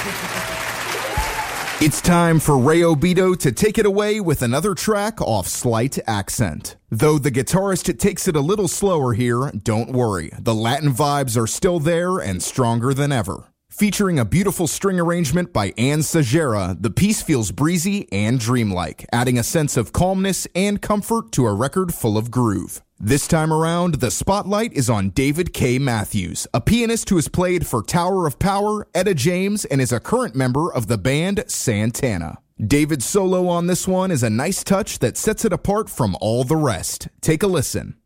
It's time for Ray Obito to take it away with another track off Slight Accent. Though the guitarist takes it a little slower here, don't worry. The Latin vibes are still there and stronger than ever. Featuring a beautiful string arrangement by Ann Sagera, the piece feels breezy and dreamlike, adding a sense of calmness and comfort to a record full of groove. This time around, the spotlight is on David K. Matthews, a pianist who has played for Tower of Power, Etta James, and is a current member of the band Santana. David's solo on this one is a nice touch that sets it apart from all the rest. Take a listen.